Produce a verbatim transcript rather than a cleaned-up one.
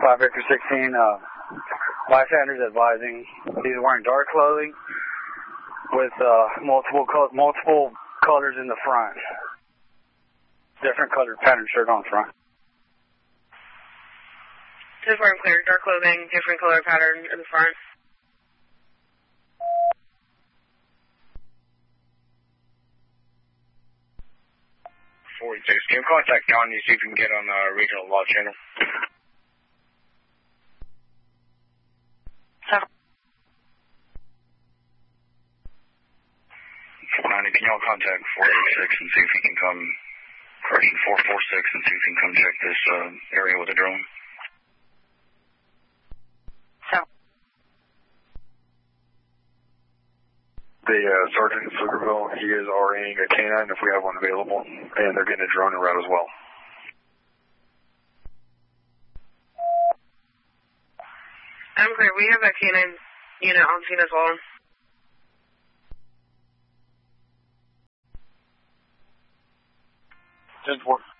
five Victor sixteen, uh, bystanders advising he's wearing dark clothing with uh, multiple co multiple colors in the front. Different colored pattern shirt on the front. Just wearing clear, dark clothing, different color pattern in the front. forty-six, can you contact County, see if you can get on the regional law channel? County, can y'all contact four eighty-six and see if you can come, correction, four forty-six and see if you can come check this uh, area with a drone? The uh, sergeant in Pflugerville, he is RAing a canine if we have one available, and they're getting a drone en route as well. I'm clear. We have a canine unit on scene as well. ten four.